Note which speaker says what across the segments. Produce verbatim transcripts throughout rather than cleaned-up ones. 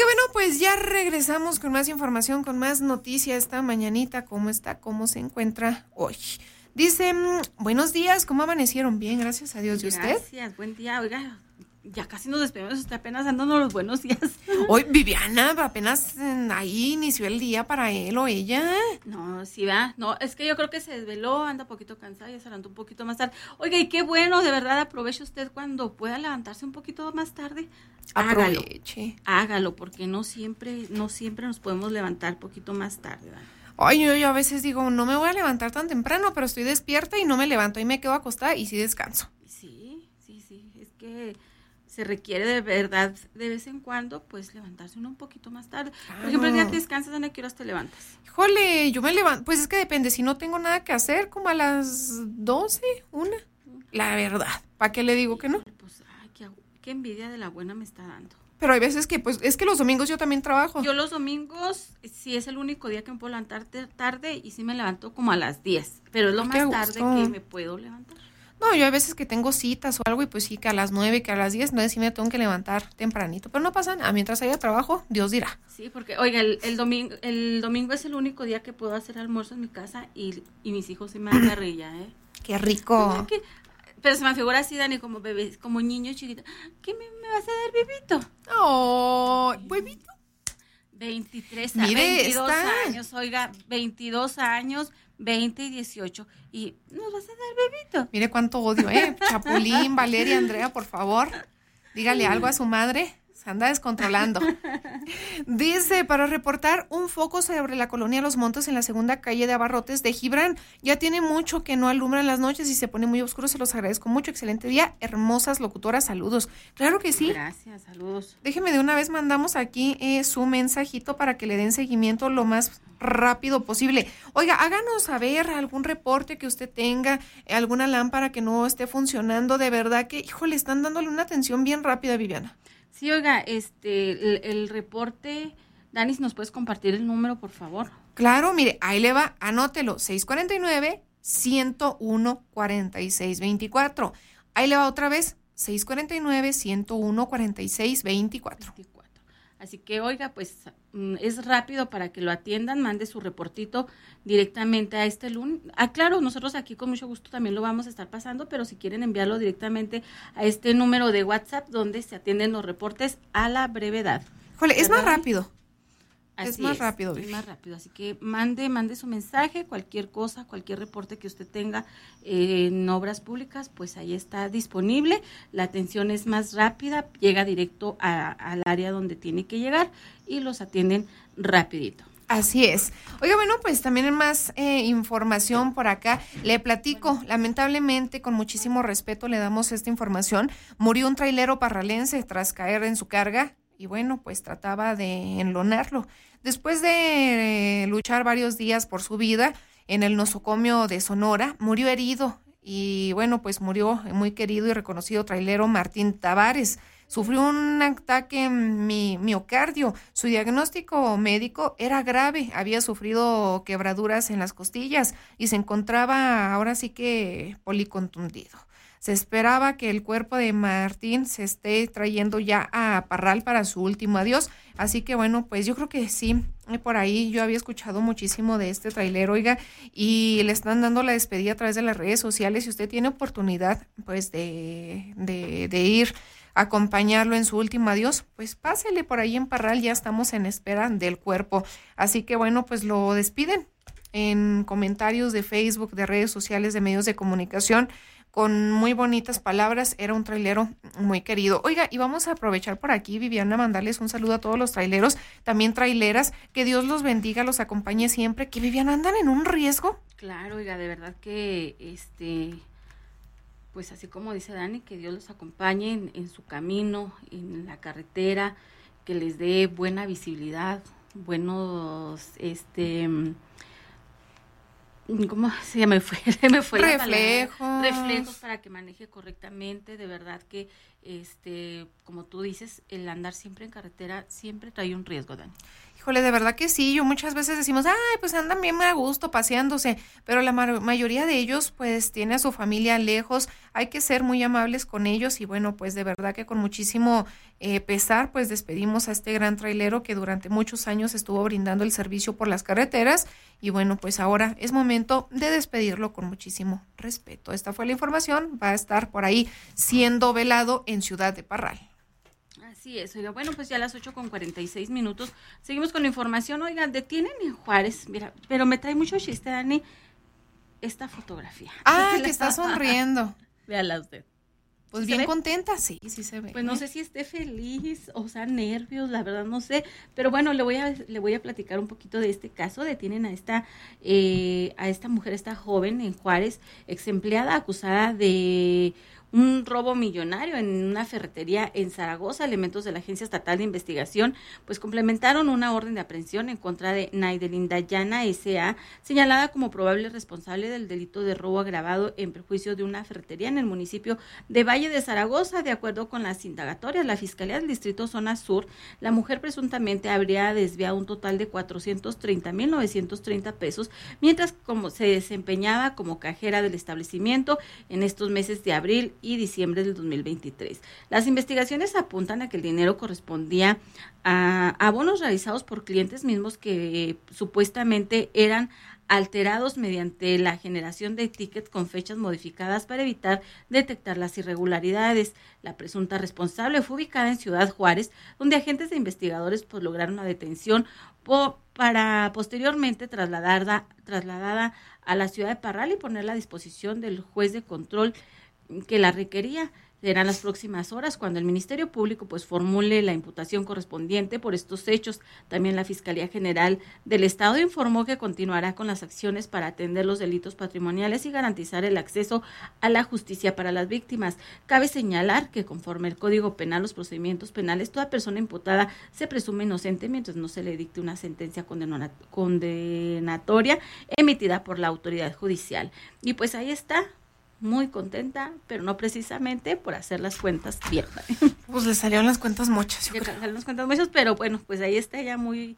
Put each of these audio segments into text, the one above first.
Speaker 1: bueno, pues ya regresamos con más información, con más noticias esta mañanita. ¿Cómo está? ¿Cómo se encuentra hoy? Dice, buenos días, ¿cómo amanecieron? Bien, gracias a Dios. ¿Y usted?
Speaker 2: Gracias, buen día. Oiga, ya casi nos despedimos, usted apenas dándonos los buenos días.
Speaker 1: Hoy Viviana apenas ahí inició el día para él o ella.
Speaker 2: No, sí va, no, es que yo creo que se desveló, anda un poquito cansada y se levantó un poquito más tarde. Oiga, y qué bueno, de verdad, aproveche usted cuando pueda levantarse un poquito más tarde.
Speaker 1: Aproveche.
Speaker 2: Hágalo, hágalo, porque no siempre, no siempre nos podemos levantar un poquito más tarde, ¿verdad?
Speaker 1: Ay, yo, yo a veces digo, no me voy a levantar tan temprano, pero estoy despierta y no me levanto y me quedo acostada y sí descanso.
Speaker 2: Sí, sí, sí, es que se requiere de verdad de vez en cuando, pues levantarse uno un poquito más tarde.
Speaker 1: Claro.
Speaker 2: Por ejemplo, el día que descansas, ¿a qué horas te levantas?
Speaker 1: Híjole, yo me levanto, pues es que depende, si no tengo nada que hacer, como a las doce, una, la verdad, ¿para qué le digo que no?
Speaker 2: Pues, ay, qué, qué envidia de la buena me está dando.
Speaker 1: Pero hay veces que, pues, es que los domingos yo también trabajo.
Speaker 2: Yo los domingos, sí es el único día que me puedo levantar tarde y sí me levanto como a las diez, pero es lo
Speaker 1: Ay,
Speaker 2: más tarde que me puedo levantar.
Speaker 1: No, yo hay veces que tengo citas o algo y pues sí, que a las nueve, que a las diez, entonces sí me tengo que levantar tempranito, pero no pasa nada, mientras haya trabajo, Dios dirá.
Speaker 2: Sí, porque, oiga, el, el, domingo, el domingo es el único día que puedo hacer almuerzo en mi casa y, y mis hijos se me dan carrilla, ¿eh?
Speaker 1: ¡Qué rico!
Speaker 2: ¿Qué? Pero se me figura así, Dani, como bebé, como niño chiquito. ¿Qué me, me vas a dar, bebito?
Speaker 1: ¡Oh, huevito!
Speaker 2: veintitrés,
Speaker 1: Mire,
Speaker 2: veintidós
Speaker 1: está...
Speaker 2: años, oiga, veintidós años, veinte y dieciocho. ¿Y nos vas a dar, bebito?
Speaker 1: Mire cuánto odio, ¿eh? Chapulín, Valeria, Andrea, por favor, dígale algo a su madre. Se anda descontrolando. Dice, para reportar un foco sobre la colonia Los Montes en la segunda calle de Abarrotes de Gibran. Ya tiene mucho que no alumbra en las noches y se pone muy oscuro. Se los agradezco mucho. Excelente día. Hermosas locutoras, saludos. Claro que sí.
Speaker 2: Gracias, saludos.
Speaker 1: Déjeme de una vez, mandamos aquí eh, su mensajito para que le den seguimiento lo más rápido posible. Oiga, háganos saber algún reporte que usted tenga, alguna lámpara que no esté funcionando. De verdad que, híjole, están dándole una atención bien rápida, Viviana.
Speaker 2: Sí, oiga, este, el, el reporte, Dani, si nos puedes compartir el número, por favor.
Speaker 1: Claro, mire, ahí le va, anótelo, seis cuatro nueve, uno cero uno, cuatro seis dos cuatro. Ahí le va otra vez, seis cuatro nueve, uno cero uno, cuatro seis dos cuatro.
Speaker 2: Así que, oiga, pues es rápido para que lo atiendan, mande su reportito directamente a este lunes. Ah, claro, nosotros aquí con mucho gusto también lo vamos a estar pasando, pero si quieren enviarlo directamente a este número de WhatsApp donde se atienden los reportes a la brevedad.
Speaker 1: Jole, es más rápido.
Speaker 2: Así
Speaker 1: es más
Speaker 2: es,
Speaker 1: rápido.
Speaker 2: Es más rápido, así que mande, mande su mensaje, cualquier cosa, cualquier reporte que usted tenga eh, en obras públicas, pues ahí está disponible. La atención es más rápida, llega directo a, al área donde tiene que llegar y los atienden rapidito.
Speaker 1: Así es. Oiga, bueno, pues también más eh, información por acá. Le platico, bueno. Lamentablemente, con muchísimo respeto le damos esta información. Murió un trailero parralense tras caer en su carga. Y bueno, pues trataba de enlonarlo. Después de eh, luchar varios días por su vida en el nosocomio de Sonora, murió herido. Y bueno, pues murió el muy querido y reconocido trailero Martín Tavares. Sufrió un ataque mi, miocardio. Su diagnóstico médico era grave. Había sufrido quebraduras en las costillas y se encontraba ahora sí que policontundido. Se esperaba que el cuerpo de Martín se esté trayendo ya a Parral para su último adiós. Así que bueno, pues yo creo que sí, por ahí yo había escuchado muchísimo de este trailero, oiga, y le están dando la despedida a través de las redes sociales. Si usted tiene oportunidad, pues de, de, de ir a acompañarlo en su último adiós, pues pásele por ahí en Parral, ya estamos en espera del cuerpo. Así que bueno, pues lo despiden en comentarios de Facebook, de redes sociales, de medios de comunicación, con muy bonitas palabras. Era un trailero muy querido. Oiga, y vamos a aprovechar por aquí, Viviana, mandarles un saludo a todos los traileros, también traileras, que Dios los bendiga, los acompañe siempre. Que, Viviana, andan en un riesgo.
Speaker 2: Claro, oiga, de verdad que, este, pues así como dice Dani, que Dios los acompañe en, en su camino, en la carretera, que les dé buena visibilidad, buenos, este... ¿Cómo se me fue? Se me fue
Speaker 1: reflejos.
Speaker 2: La reflejos para que maneje correctamente. De verdad que, este, como tú dices, el andar siempre en carretera siempre trae un riesgo, Dani.
Speaker 1: Híjole, de verdad que sí, yo muchas veces decimos, ay, pues andan bien a gusto paseándose, pero la ma- mayoría de ellos pues tiene a su familia lejos, hay que ser muy amables con ellos y bueno, pues de verdad que con muchísimo eh, pesar pues despedimos a este gran trailero que durante muchos años estuvo brindando el servicio por las carreteras y bueno, pues ahora es momento de despedirlo con muchísimo respeto. Esta fue la información, va a estar por ahí siendo velado en Ciudad de Parral.
Speaker 2: Así es, oiga, bueno, pues ya a las ocho con cuarenta y seis minutos, seguimos con la información, oigan, detienen en Juárez, mira, pero me trae mucho chiste, Dani, esta fotografía.
Speaker 1: Ah, que está sonriendo.
Speaker 2: Véala usted.
Speaker 1: Pues
Speaker 2: ¿Sí
Speaker 1: bien
Speaker 2: se ve?
Speaker 1: contenta, sí, sí se ve.
Speaker 2: Pues no sé si esté feliz, o sea, nervios, la verdad no sé, pero bueno, le voy a le voy a platicar un poquito de este caso. Detienen a esta eh, a esta mujer, esta joven en Juárez, ex empleada acusada de un robo millonario en una ferretería en Zaragoza. Elementos de la Agencia Estatal de Investigación pues complementaron una orden de aprehensión en contra de Naidelin Dayana S A, señalada como probable responsable del delito de robo agravado en perjuicio de una ferretería en el municipio de Valle de Zaragoza. De acuerdo con las indagatorias, la Fiscalía del Distrito Zona Sur, la mujer presuntamente habría desviado un total de cuatrocientos treinta mil novecientos treinta pesos, mientras como se desempeñaba como cajera del establecimiento en estos meses de abril y diciembre del dos mil veintitrés. Las investigaciones apuntan a que el dinero correspondía a abonos realizados por clientes mismos que eh, supuestamente eran alterados mediante la generación de tickets con fechas modificadas para evitar detectar las irregularidades. La presunta responsable fue ubicada en Ciudad Juárez, donde agentes de investigadores pues lograron una detención po- para posteriormente trasladarla, trasladada a la ciudad de Parral y ponerla a disposición del juez de control que la requería. Serán las próximas horas cuando el Ministerio Público pues formule la imputación correspondiente por estos hechos. También la Fiscalía General del Estado informó que continuará con las acciones para atender los delitos patrimoniales y garantizar el acceso a la justicia para las víctimas. Cabe señalar que conforme el Código Penal, los procedimientos penales, toda persona imputada se presume inocente mientras no se le dicte una sentencia condena- condenatoria emitida por la autoridad judicial. Y pues ahí está. Muy contenta, pero no precisamente por hacer las cuentas bien.
Speaker 1: Pues le salieron las cuentas muchas, yo
Speaker 2: Le
Speaker 1: creo.
Speaker 2: salieron las cuentas muchas, pero bueno, pues ahí está ella muy,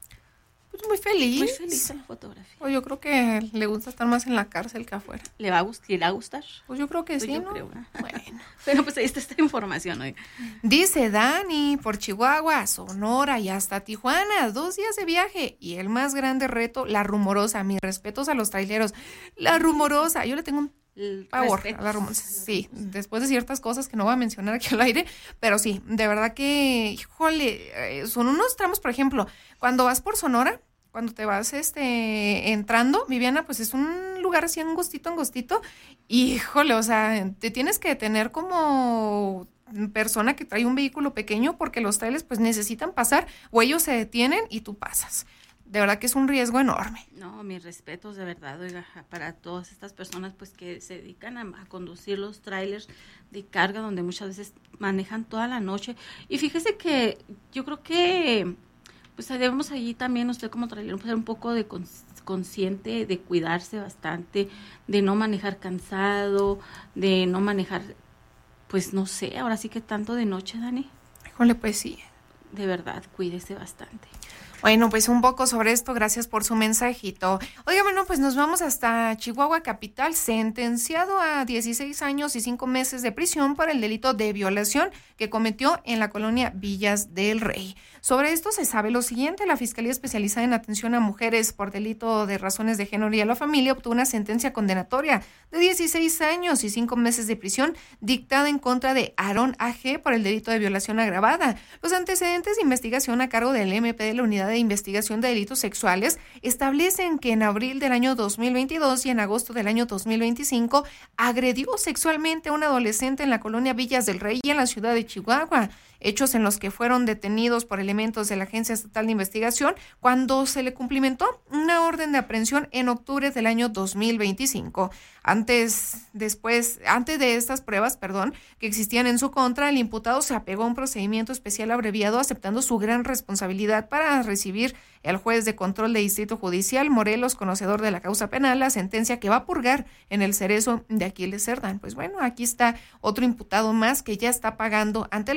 Speaker 1: Pues muy feliz.
Speaker 2: muy feliz en la fotografía.
Speaker 1: Pues yo creo que le gusta estar más en la cárcel que afuera.
Speaker 2: ¿Le va a gustar? ¿Le va a gustar?
Speaker 1: Pues yo creo que
Speaker 2: Pues
Speaker 1: sí,
Speaker 2: yo
Speaker 1: ¿no?
Speaker 2: creo, ¿eh?
Speaker 1: Bueno.
Speaker 2: Pero pues ahí está esta información hoy.
Speaker 1: Dice Dani, por Chihuahua, Sonora y hasta Tijuana, dos días de viaje. Y el más grande reto, la rumorosa. Mis respetos a los traileros. La rumorosa, yo le tengo un
Speaker 2: El
Speaker 1: pavor
Speaker 2: respeto.
Speaker 1: a la rumorosa. Sí, después de ciertas cosas que no voy a mencionar aquí al aire, pero sí, de verdad que, híjole, eh, son unos tramos, por ejemplo, cuando vas por Sonora, cuando te vas este entrando, Viviana, pues es un lugar así angostito, angostito, y híjole, o sea, te tienes que detener como persona que trae un vehículo pequeño porque los trailers pues necesitan pasar o ellos se detienen y tú pasas. De verdad que es un riesgo enorme.
Speaker 2: No, mis respetos de verdad, oiga, para todas estas personas pues que se dedican a, a conducir los trailers de carga donde muchas veces manejan toda la noche. Y fíjese que yo creo que pues debemos allí también, usted como trailero, ser un poco de cons- consciente de cuidarse bastante, de no manejar cansado, de no manejar, pues no sé, ahora sí que tanto de noche, Dani.
Speaker 1: Híjole, pues sí.
Speaker 2: De verdad, cuídese bastante.
Speaker 1: Bueno, pues un poco sobre esto, gracias por su mensajito. Oiga, bueno, pues nos vamos hasta Chihuahua capital, sentenciado a dieciséis años y cinco meses de prisión por el delito de violación que cometió en la colonia Villas del Rey. Sobre esto se sabe lo siguiente: la Fiscalía Especializada en Atención a Mujeres por delito de razones de género y a la familia obtuvo una sentencia condenatoria de dieciséis años y cinco meses de prisión dictada en contra de Aarón A G por el delito de violación agravada. Los antecedentes de investigación a cargo del M P de la Unidad de Investigación de Delitos Sexuales establecen que en abril del año dos mil veintidós y en agosto del año dos mil veinticinco agredió sexualmente a un adolescente en la colonia Villas del Rey y en la ciudad de Chihuahua, hechos en los que fueron detenidos por elementos de la Agencia Estatal de Investigación cuando se le cumplimentó una orden de aprehensión en octubre del año dos mil veinticinco. Antes, después, antes de estas pruebas, perdón, que existían en su contra, el imputado se apegó a un procedimiento especial abreviado, aceptando su gran responsabilidad para recibir el juez de control de Distrito Judicial Morelos, conocedor de la causa penal, la sentencia que va a purgar en el Cerezo de Aquiles Cerdán. Pues bueno, aquí está otro imputado más que ya está pagando ante la ley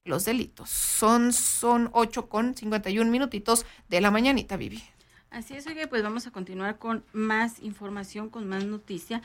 Speaker 1: los delitos. Son, son ocho con cincuenta y un minutitos de la mañanita, Vivi.
Speaker 2: Así es, oye, pues vamos a continuar con más información, con más noticia.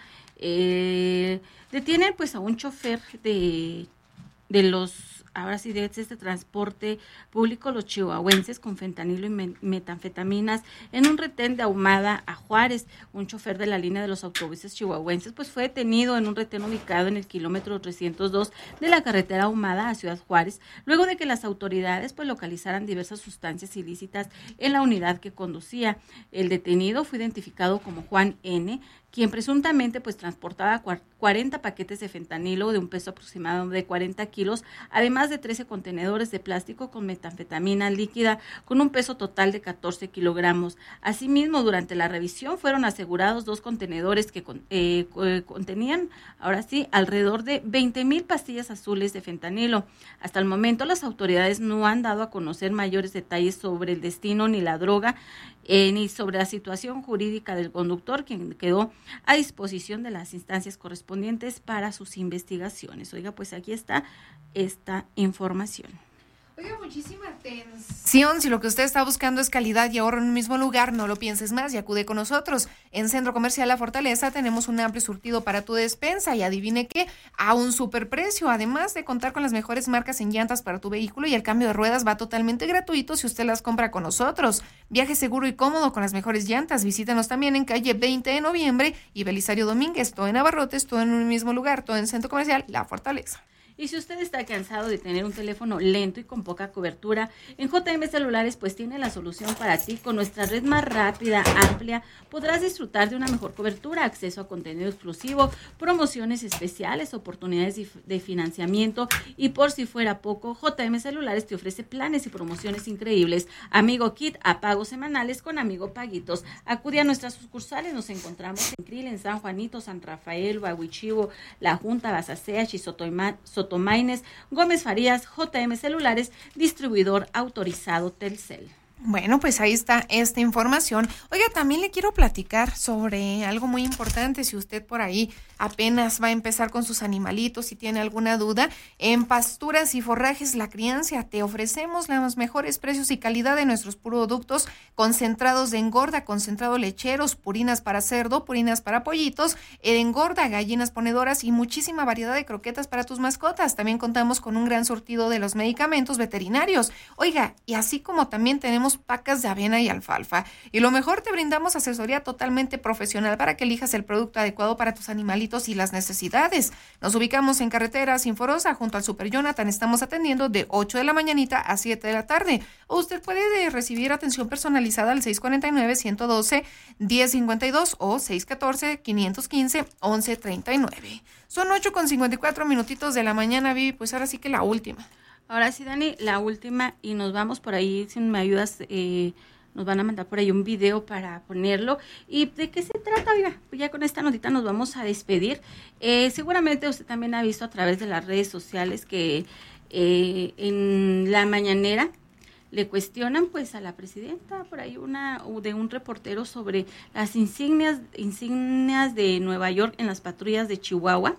Speaker 2: Eh, detienen pues a un chofer de, de los, ahora sí, de este transporte público, los chihuahuenses, con fentanilo y me, metanfetaminas en un retén de Ahumada a Juárez. Un chofer de la línea de los autobuses chihuahuenses pues fue detenido en un retén ubicado en el kilómetro trescientos dos de la carretera Ahumada a Ciudad Juárez, luego de que las autoridades pues localizaran diversas sustancias ilícitas en la unidad que conducía. El detenido fue identificado como Juan N., quien presuntamente pues transportaba cuarenta paquetes de fentanilo de un peso aproximado de cuarenta kilos, además de trece contenedores de plástico con metanfetamina líquida con un peso total de catorce kilogramos. Asimismo, durante la revisión fueron asegurados dos contenedores que eh, contenían, ahora sí, alrededor de veinte mil pastillas azules de fentanilo. Hasta el momento las autoridades no han dado a conocer mayores detalles sobre el destino ni la droga, Eh, ni sobre la situación jurídica del conductor, quien quedó a disposición de las instancias correspondientes para sus investigaciones. Oiga, pues aquí está esta información.
Speaker 1: Oiga, muchísima atención. Si lo que usted está buscando es calidad y ahorro en un mismo lugar, no lo pienses más y acude con nosotros. En Centro Comercial La Fortaleza tenemos un amplio surtido para tu despensa y adivine qué, a un superprecio. Además de contar con las mejores marcas en llantas para tu vehículo, y el cambio de ruedas va totalmente gratuito si usted las compra con nosotros. Viaje seguro y cómodo con las mejores llantas. Visítanos también en calle veinte de noviembre y Belisario Domínguez, todo en Abarrotes, todo en un mismo lugar, todo en Centro Comercial La Fortaleza.
Speaker 2: Y si usted está cansado de tener un teléfono lento y con poca cobertura, en J M Celulares pues tiene la solución para ti. Con nuestra red más rápida, amplia, podrás disfrutar de una mejor cobertura, acceso a contenido exclusivo, promociones especiales, oportunidades de financiamiento y, por si fuera poco, J M Celulares te ofrece planes y promociones increíbles. Amigo Kit a pagos semanales con Amigo Paguitos. Acude a nuestras sucursales, nos encontramos en Krill, en San Juanito, San Rafael, Bahuichivo, La Junta, Basasea, Chisotoimán, Sotomaines, Gómez Farías, J M Celulares, distribuidor autorizado Telcel.
Speaker 1: Bueno, pues ahí está esta información. Oiga, también le quiero platicar sobre algo muy importante. Si usted por ahí apenas va a empezar con sus animalitos y tiene alguna duda, en Pasturas y Forrajes La Crianza te ofrecemos los mejores precios y calidad de nuestros productos concentrados de engorda, concentrado lecheros, purinas para cerdo, purinas para pollitos, engorda, gallinas ponedoras y muchísima variedad de croquetas para tus mascotas. También contamos con un gran surtido de los medicamentos veterinarios. Oiga, y así como también tenemos pacas de avena y alfalfa. Y lo mejor, te brindamos asesoría totalmente profesional para que elijas el producto adecuado para tus animalitos y las necesidades. Nos ubicamos en carretera Sinforosa, junto al Super Jonathan. Estamos atendiendo de ocho de la mañanita a siete de la tarde. O usted puede recibir atención personalizada al seis cuatro nueve, uno uno dos, uno cero cinco dos o seis uno cuatro, cinco uno cinco, once treinta y nueve. Son ocho con cincuenta y cuatro minutitos de la mañana, Vivi. Pues ahora sí que la última.
Speaker 2: Ahora sí, Dani, la última, y nos vamos por ahí, si me ayudas, eh, nos van a mandar por ahí un video para ponerlo. ¿Y de qué se trata? Oiga, pues ya con esta notita nos vamos a despedir. Eh, seguramente usted también ha visto a través de las redes sociales que eh, en la mañanera le cuestionan pues a la presidenta, por ahí una de un reportero, sobre las insignias, insignias de Nueva York en las patrullas de Chihuahua.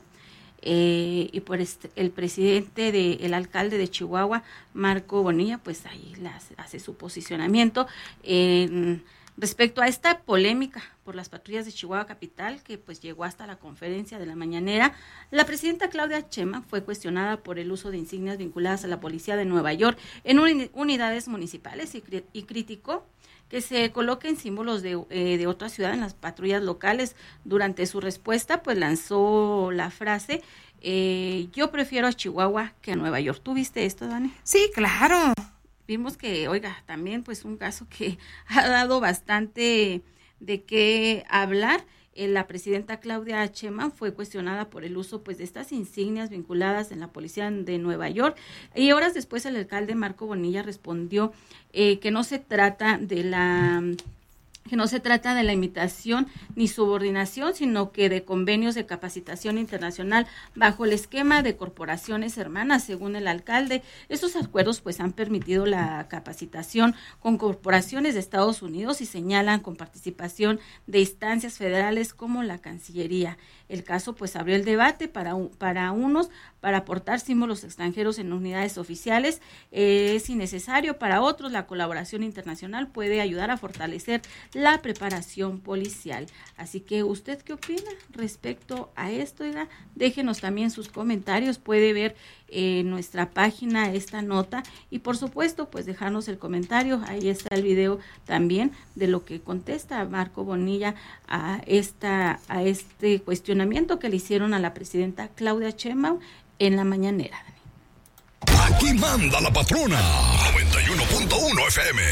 Speaker 2: Eh, y por este, el presidente, de, el alcalde de Chihuahua, Marco Bonilla, pues ahí las, hace su posicionamiento eh, respecto a esta polémica por las patrullas de Chihuahua capital, que pues llegó hasta la conferencia de la mañanera. La presidenta Claudia Sheinbaum fue cuestionada por el uso de insignias vinculadas a la policía de Nueva York en un, unidades municipales y, y criticó que se coloquen símbolos de, eh, de otra ciudad en las patrullas locales. Durante su respuesta, pues lanzó la frase, eh, yo prefiero a Chihuahua que a Nueva York. ¿Tú viste esto, Dani?
Speaker 1: Sí, claro.
Speaker 2: Vimos que, oiga, también pues un caso que ha dado bastante de qué hablar. Eh, la presidenta Claudia Sheinbaum fue cuestionada por el uso pues de estas insignias vinculadas en la policía de Nueva York, y horas después el alcalde Marco Bonilla respondió eh, que no se trata de la que no se trata de la imitación ni subordinación, sino que de convenios de capacitación internacional bajo el esquema de corporaciones hermanas. Según el alcalde, estos acuerdos pues han permitido la capacitación con corporaciones de Estados Unidos y señalan con participación de instancias federales como la Cancillería. El caso pues abrió el debate para, para unos, para aportar símbolos extranjeros en unidades oficiales. Eh, es innecesario para otros. La colaboración internacional puede ayudar a fortalecer la preparación policial. Así que, ¿usted qué opina respecto a esto? Oiga, déjenos también sus comentarios. Puede ver en eh, nuestra página esta nota y, por supuesto, pues dejarnos el comentario. Ahí está el video también de lo que contesta Marco Bonilla a esta a este cuestionamiento que le hicieron a la presidenta Claudia Sheinbaum en la mañanera.
Speaker 3: Aquí manda la patrona. noventa y uno punto uno F M.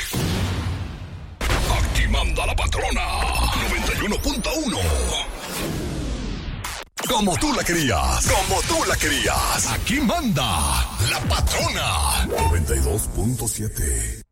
Speaker 3: Aquí manda la patrona. noventa y uno punto uno. Como tú la querías. Como tú la querías. Aquí manda la patrona. noventa y dos punto siete.